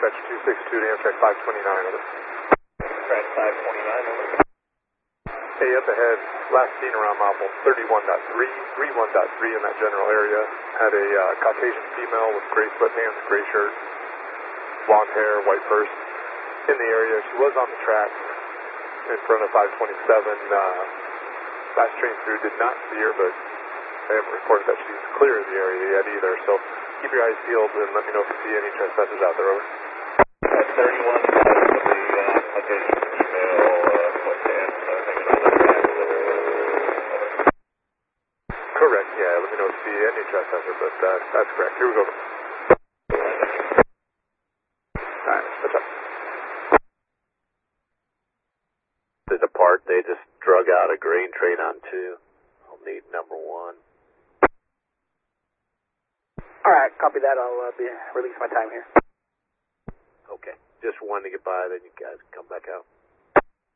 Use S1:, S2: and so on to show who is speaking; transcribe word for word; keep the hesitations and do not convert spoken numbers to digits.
S1: dispatch two six two to Amtrak five twenty-nine, over.
S2: Amtrak five twenty-nine, over.
S1: Hey, up ahead, last seen around mile thirty-one point three, thirty-one point three in that general area. Had a uh, Caucasian female with gray sweatpants, gray shirt, blonde hair, white purse in the area. She was on the track in front of five twenty-seven. Uh, last train through did not see her, but I haven't reported that she's clear of the area yet either. So keep your eyes peeled and let me know if you see any trespassers out there, over.
S2: At thirty-one, the uh, Caucasian female uh, sweatpants, uh, hanging on the track.
S1: Correct, yeah. Let me know if you see any trespasser, but uh, that's correct. Here we go. Alright, what's up?
S3: To depart, they just drug out a grain train on two. I'll need number one.
S4: Alright, copy that. I'll uh, be release my time here.
S3: Okay. Just one to get by, then you guys come back out.